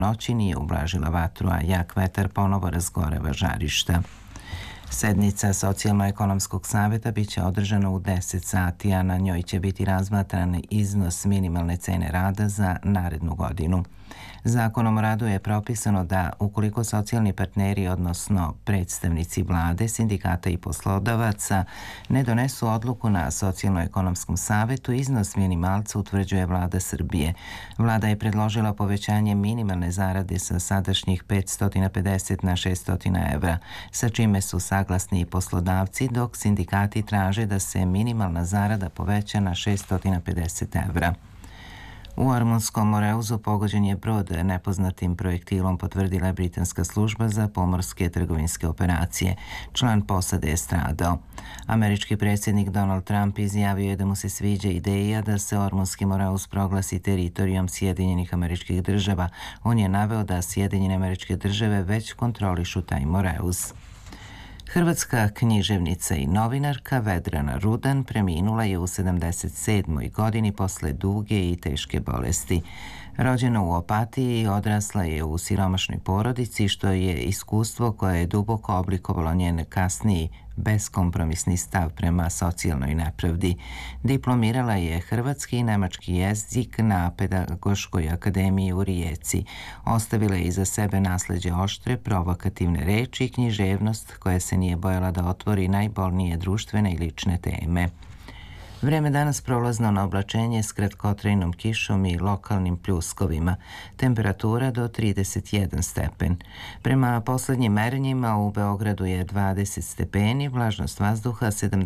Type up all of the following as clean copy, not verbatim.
noći nije ublažila vatru, a jak vetar ponovo razgoreva žarišta. Sednica Socijalno-ekonomskog saveta biće održana u 10 sati, a na njoj će biti razmatran iznos minimalne cene rada za narednu godinu. Zakonom o radu je propisano da ukoliko socijalni partneri, odnosno predstavnici vlade, sindikata i poslodavaca, ne donesu odluku na Socijalno-ekonomskom savetu, iznos minimalca utvrđuje Vlada Srbije. Vlada je predložila povećanje minimalne zarade sa sadašnjih 550 na 600 evra, sa čime su saglasni i poslodavci, dok sindikati traže da se minimalna zarada poveća na 650 evra. U Ormunskom Moreuzu pogođen je brod nepoznatim projektilom, potvrdila je britanska služba za pomorske trgovinske operacije. Član posade je stradao. Američki predsjednik Donald Trump izjavio je da mu se sviđa ideja da se Ormunski Moreuz proglasi teritorijom Sjedinjenih Američkih Država. On je naveo da Sjedinjene Američke Države već kontrolišu taj Moreuz. Hrvatska književnica i novinarka Vedrana Rudan preminula je u 77. godini posle duge i teške bolesti. Rođena u Opatiji, odrasla je u siromašnoj porodici, što je iskustvo koje je duboko oblikovalo njen kasniji beskompromisni stav prema socijalnoj nepravdi. Diplomirala je hrvatski i nemački jezik na Pedagoškoj akademiji u Rijeci. Ostavila je iza sebe nasleđe oštre, provokativne reči i književnost koja se nije bojala da otvori najbolnije društvene i lične teme. Vreme danas prolazno na oblačenje s kratkotrajnom kišom i lokalnim pljuskovima. Temperatura do 31 stepen. Prema poslednjim merenjima u Beogradu je 20 stepeni, vlažnost vazduha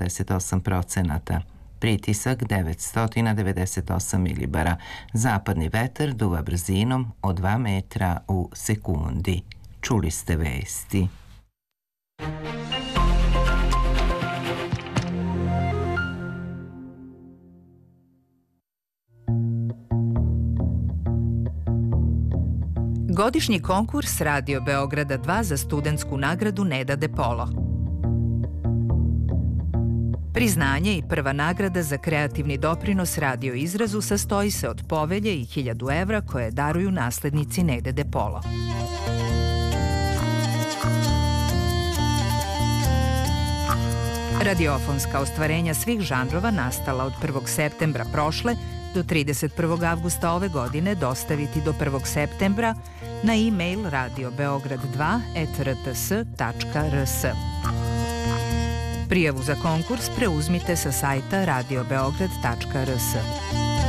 78%. Pritisak 998 milibara. Zapadni vetar duva brzinom od 2 metra u sekundi. Čuli ste vesti. Godišnji konkurs Radio Beograda 2 za studentsku nagradu Neda De Polo. Priznanje i prva nagrada za kreativni doprinos radio izrazu sastoji se od povelje i 1000 evra koje daruju naslednici Nede De Polo. Radiofonska ostvarenja svih žanrova nastala od 1. septembra prošle do 31. avgusta ove godine dostaviti do 1. septembra na e-mail radiobeograd2@rts.rs. Prijavu za konkurs preuzmite sa sajta radiobeograd.rs.